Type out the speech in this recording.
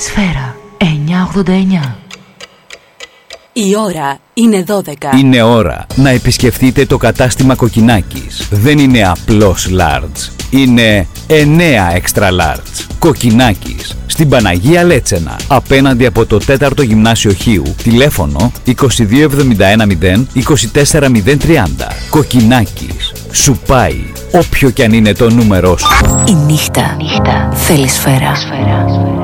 Σφαίρα 989. Η ώρα είναι 12. Είναι ώρα να επισκεφτείτε το κατάστημα Κοκκινάκης. Δεν είναι απλώς large. Είναι 9 extra large. Κοκκινάκης. Στην Παναγία Λέτσενα. Απέναντι από το 4ο Γυμνάσιο Χίου. Τηλέφωνο 22710 24030. Κοκκινάκης. Σου πάει όποιο κι αν είναι το νούμερό σου. Η νύχτα θέλει σφαίρα.